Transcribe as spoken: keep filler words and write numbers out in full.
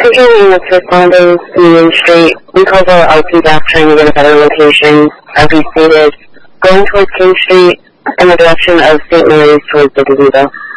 Continuing with responding to Union Street, we called our L P back trying to get a better location. As we stated, going towards King Street in the direction of Saint Mary's towards the gazebo.